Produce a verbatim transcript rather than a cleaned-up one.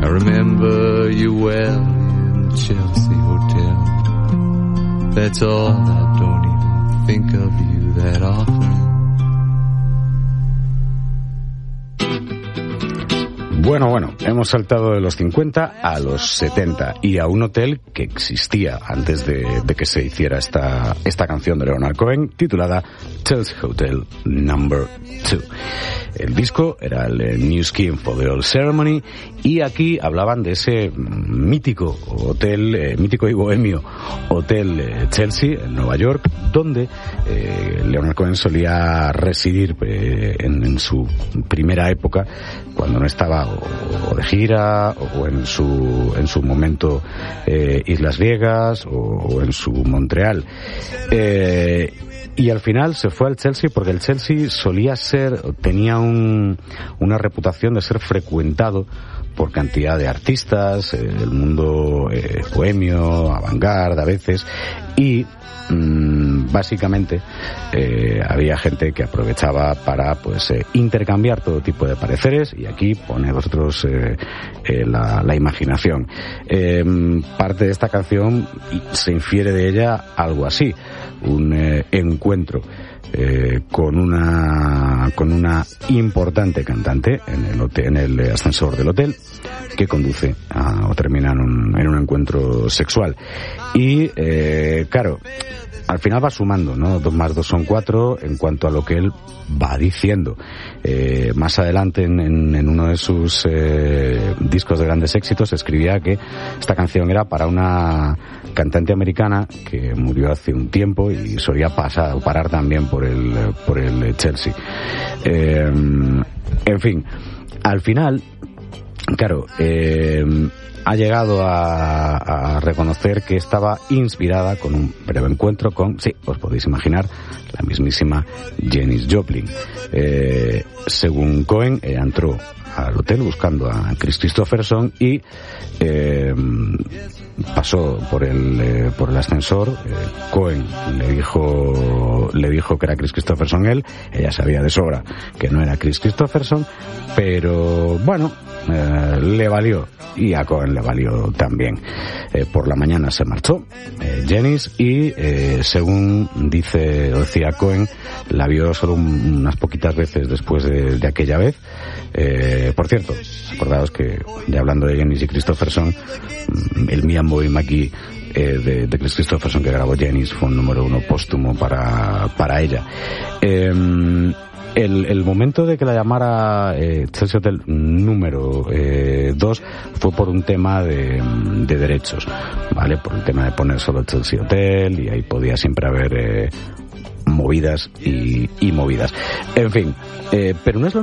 I remember you well in the Chelsea Hotel. That's all, I don't even think of you that often. Bueno, bueno, hemos saltado de los cincuenta a los setenta y a un hotel que existía antes de, de que se hiciera esta, esta canción de Leonard Cohen titulada Chelsea Hotel Number two. El disco era el New Scheme for the Old Ceremony y aquí hablaban de ese mítico hotel, eh, mítico y bohemio Hotel eh, Chelsea en Nueva York, donde eh, Leonard Cohen solía residir eh, en, en su primera época, cuando no estaba o de gira o en su en su momento eh, Islas Griegas o, o en su Montreal. Eh, y al final se fue al Chelsea porque el Chelsea solía ser, tenía un, una reputación de ser frecuentado por cantidad de artistas, eh, del mundo eh, bohemio, avant-garde a veces, y mmm, básicamente eh, había gente que aprovechaba para pues eh, intercambiar todo tipo de pareceres, y aquí pone vosotros eh, eh, la, la imaginación. Eh, parte de esta canción se infiere de ella algo así, un eh, encuentro Eh, con una con una importante cantante en el hotel, en el ascensor del hotel, que conduce a, o termina en un, en un encuentro sexual. Y eh, claro, al final va sumando, ¿no? Dos más dos son cuatro en cuanto a lo que él va diciendo. Eh, más adelante en, en, en uno de sus eh, discos de grandes éxitos escribía que esta canción era para una cantante americana que murió hace un tiempo y solía pasar o parar también por el por el Chelsea. Eh, en fin, al final, claro, eh, ha llegado a, a reconocer que estaba inspirada con un breve encuentro con, sí, os podéis imaginar, la mismísima Janis Joplin. Eh, según Cohen, ella entró al hotel buscando a Chris Christopherson y eh, pasó por el eh, por el ascensor. eh, Cohen le dijo le dijo que era Chris Christopherson él, ella sabía de sobra que no era Chris Christopherson, pero bueno, eh, le valió, y a Cohen le valió también. Eh, por la mañana se marchó eh, Janis y eh, según dice decía Cohen, la vio solo un, unas poquitas veces después de, de aquella vez. Eh, por cierto, acordaos que, ya hablando de Janis y Christopherson, el Me and Bobby McGee eh, de, de Chris Christopherson que grabó Janis fue un número uno póstumo para, para ella. Eh, El, el momento de que la llamara eh, Chelsea Hotel número eh, dos fue por un tema de, de derechos, ¿vale? Por el tema de poner solo Chelsea Hotel, y ahí podía siempre haber eh, movidas y, y movidas. En fin, eh, pero no es lo